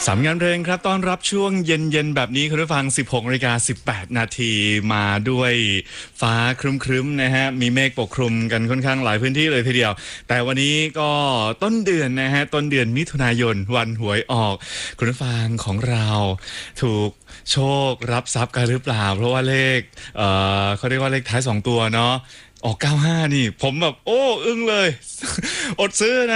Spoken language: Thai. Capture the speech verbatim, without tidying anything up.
สามงานเพลงครับต้อนรับช่วงเย็นๆแบบนี้คุณผู้ฟังสิบหกนาฬิกาสิบแปดนาทีมาด้วยฟ้าครึ้มๆนะฮะมีเมฆปกคลุมกันค่อนข้างหลายพื้นที่เลยทีเดียวแต่วันนี้ก็ต้นเดือนนะฮะต้นเดือนมิถุนายนวันหวยออกคุณผู้ฟังของเราถูกโชครับทรัพย์กันหรือเปล่าเพราะว่าเลขเอ่อเขาเรียกว่าเลขท้ายสองตัวเนาะออกเก้าห้านี่ผมแบบโอ้อึ้งเลยอดซื้อนะ